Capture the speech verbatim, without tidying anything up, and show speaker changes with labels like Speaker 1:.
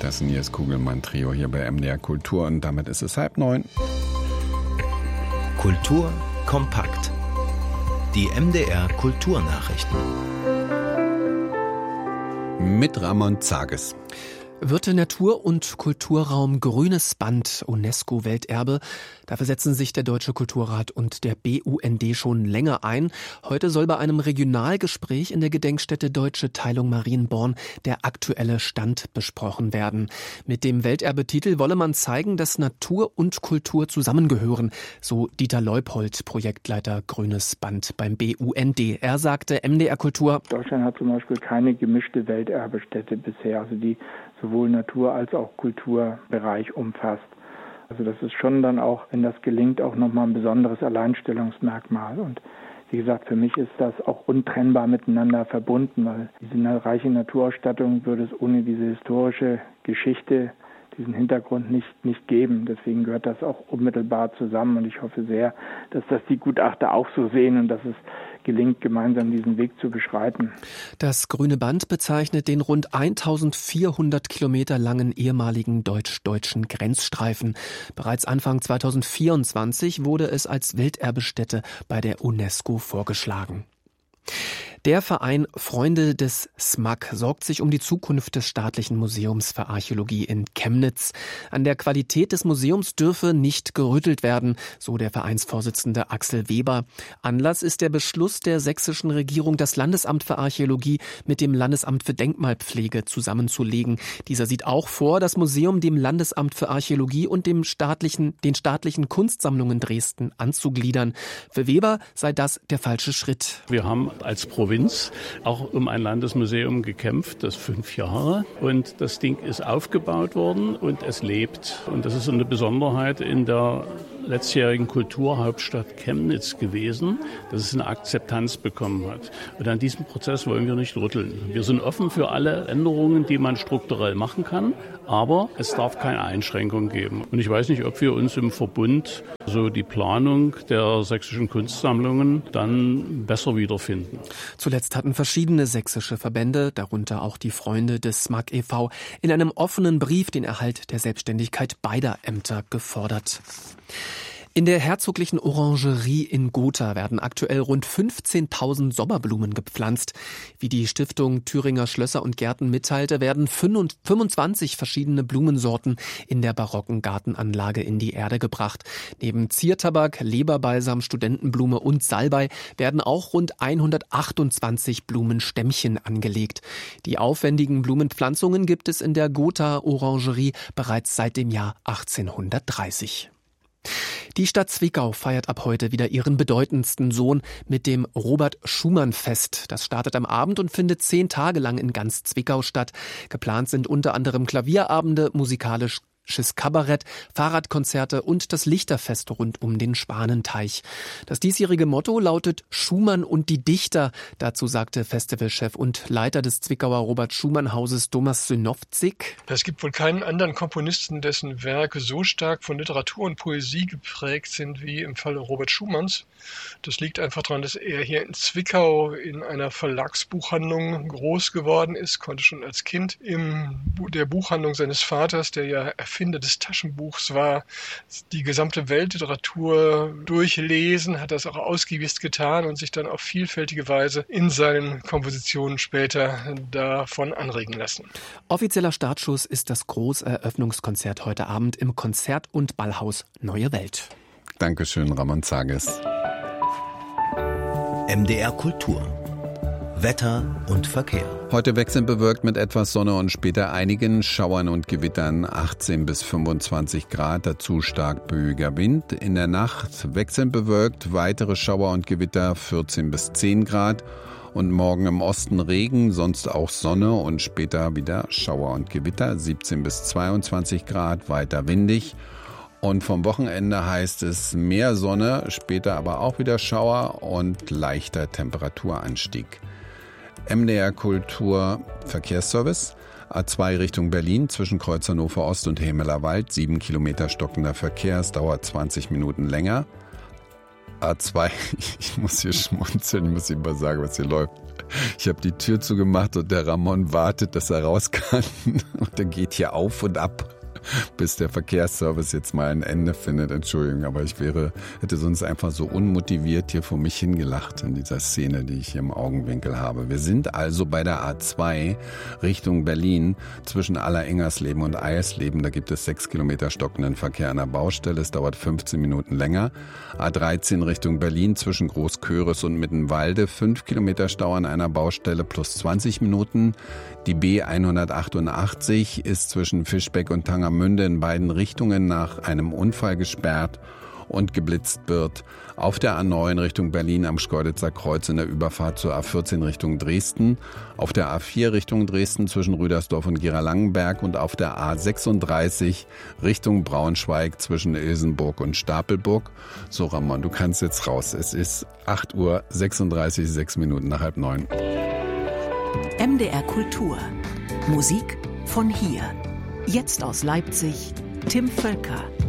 Speaker 1: Das Nils Kugelmann-Trio hier bei M D R Kultur und damit ist es halb neun.
Speaker 2: Kultur kompakt. Die M D R Kulturnachrichten.
Speaker 1: Mit Ramon Zages.
Speaker 3: Wird der Natur- und Kulturraum Grünes Band UNESCO-Welterbe? Dafür setzen sich der Deutsche Kulturrat und der B U N D schon länger ein. Heute soll bei einem Regionalgespräch in der Gedenkstätte Deutsche Teilung Marienborn der aktuelle Stand besprochen werden. Mit dem Welterbetitel wolle man zeigen, dass Natur und Kultur zusammengehören, so Dieter Leupold, Projektleiter Grünes Band beim B U N D. Er sagte M D R Kultur:
Speaker 4: Deutschland hat zum Beispiel keine gemischte Welterbestätte bisher, also die sowohl Natur- als auch Kulturbereich umfasst. Also das ist schon dann auch, wenn das gelingt, auch nochmal ein besonderes Alleinstellungsmerkmal. Und wie gesagt, für mich ist das auch untrennbar miteinander verbunden, weil diese reiche Naturausstattung würde es ohne diese historische Geschichte, diesen Hintergrund nicht, nicht geben. Deswegen gehört das auch unmittelbar zusammen und ich hoffe sehr, dass das die Gutachter auch so sehen und dass es gelingt, gemeinsam diesen Weg zu beschreiten.
Speaker 3: Das Grüne Band bezeichnet den rund eintausendvierhundert Kilometer langen ehemaligen deutsch-deutschen Grenzstreifen. Bereits Anfang zweitausendvierundzwanzig wurde es als Welterbestätte bei der UNESCO vorgeschlagen. Der Verein Freunde des S M A K sorgt sich um die Zukunft des Staatlichen Museums für Archäologie in Chemnitz. An der Qualität des Museums dürfe nicht gerüttelt werden, so der Vereinsvorsitzende Axel Weber. Anlass ist der Beschluss der sächsischen Regierung, das Landesamt für Archäologie mit dem Landesamt für Denkmalpflege zusammenzulegen. Dieser sieht auch vor, das Museum dem Landesamt für Archäologie und dem staatlichen, den staatlichen Kunstsammlungen Dresden anzugliedern. Für Weber sei das der falsche Schritt.
Speaker 5: Wir haben als Provinz auch um ein Landesmuseum gekämpft, das fünf Jahre. Und das Ding ist aufgebaut worden und es lebt. Und das ist eine Besonderheit in der letztjährigen Kulturhauptstadt Chemnitz gewesen, dass es eine Akzeptanz bekommen hat. Und an diesem Prozess wollen wir nicht rütteln. Wir sind offen für alle Änderungen, die man strukturell machen kann, aber es darf keine Einschränkung geben. Und ich weiß nicht, ob wir uns im Verbund so die Planung der sächsischen Kunstsammlungen dann besser wiederfinden.
Speaker 3: Zuletzt hatten verschiedene sächsische Verbände, darunter auch die Freunde des S M A K e V, in einem offenen Brief den Erhalt der Selbstständigkeit beider Ämter gefordert. In der herzoglichen Orangerie in Gotha werden aktuell rund fünfzehntausend Sommerblumen gepflanzt. Wie die Stiftung Thüringer Schlösser und Gärten mitteilte, werden fünfundzwanzig verschiedene Blumensorten in der barocken Gartenanlage in die Erde gebracht. Neben Ziertabak, Leberbalsam, Studentenblume und Salbei werden auch rund hundertachtundzwanzig Blumenstämmchen angelegt. Die aufwendigen Blumenpflanzungen gibt es in der Gotha Orangerie bereits seit dem Jahr achtzehnhundertdreißig. Die Stadt Zwickau feiert ab heute wieder ihren bedeutendsten Sohn mit dem Robert-Schumann-Fest. Das startet am Abend und findet zehn Tage lang in ganz Zwickau statt. Geplant sind unter anderem Klavierabende, musikalisch Kabarett, Fahrradkonzerte und das Lichterfest rund um den Schwanenteich. Das diesjährige Motto lautet Schumann und die Dichter. Dazu sagte Festivalchef und Leiter des Zwickauer Robert-Schumann-Hauses Thomas Synowczyk:
Speaker 6: Es gibt wohl keinen anderen Komponisten, dessen Werke so stark von Literatur und Poesie geprägt sind wie im Falle Robert Schumanns. Das liegt einfach daran, dass er hier in Zwickau in einer Verlagsbuchhandlung groß geworden ist, konnte schon als Kind in der Buchhandlung seines Vaters, der ja Erfinder des Taschenbuchs war, die gesamte Weltliteratur durchlesen, hat das auch ausgiebig getan und sich dann auf vielfältige Weise in seinen Kompositionen später davon anregen lassen.
Speaker 3: Offizieller Startschuss ist das Großeröffnungskonzert heute Abend im Konzert- und Ballhaus Neue Welt.
Speaker 1: Dankeschön, Ramon Zages.
Speaker 2: M D R Kultur. Wetter und Verkehr.
Speaker 1: Heute wechselnd bewölkt mit etwas Sonne und später einigen Schauern und Gewittern, achtzehn bis fünfundzwanzig Grad, dazu stark böiger Wind. In der Nacht wechselnd bewölkt, weitere Schauer und Gewitter, vierzehn bis zehn Grad. Und morgen im Osten Regen, sonst auch Sonne und später wieder Schauer und Gewitter, siebzehn bis zweiundzwanzig Grad, weiter windig. Und vom Wochenende heißt es mehr Sonne, später aber auch wieder Schauer und leichter Temperaturanstieg. M D R Kultur Verkehrsservice, A zwei Richtung Berlin zwischen Kreuz Hannover Ost und Hemeler Wald, sieben Kilometer stockender Verkehr, es dauert zwanzig Minuten länger. A zwei, ich muss hier schmunzeln, ich muss Ihnen mal sagen, was hier läuft. Ich habe die Tür zugemacht und der Ramon wartet, dass er raus kann. Und er geht hier auf und ab, bis der Verkehrsservice jetzt mal ein Ende findet. Entschuldigung, aber ich wäre, hätte sonst einfach so unmotiviert hier vor mich hingelacht in dieser Szene, die ich hier im Augenwinkel habe. Wir sind also bei der A zwei Richtung Berlin zwischen Aller-Ingersleben und Eilsleben. Da gibt es sechs Kilometer stockenden Verkehr an der Baustelle. Es dauert fünfzehn Minuten länger. A dreizehn Richtung Berlin zwischen Großköris und Mittenwalde. fünf Kilometer Stau an einer Baustelle plus zwanzig Minuten. Die B hundertachtundachtzig ist zwischen Fischbeck und Tangermünde in beiden Richtungen nach einem Unfall gesperrt und geblitzt wird. Auf der A neun Richtung Berlin am Schkeuditzer Kreuz in der Überfahrt zur A vierzehn Richtung Dresden. Auf der A vier Richtung Dresden zwischen Rüdersdorf und Gera-Langenberg und auf der A sechsunddreißig Richtung Braunschweig zwischen Ilsenburg und Stapelburg. So, Ramon, du kannst jetzt raus. Es ist acht Uhr sechsunddreißig, sechs Minuten nach halb neun.
Speaker 7: M D R Kultur. Musik von hier. Jetzt aus Leipzig, Tim Völker.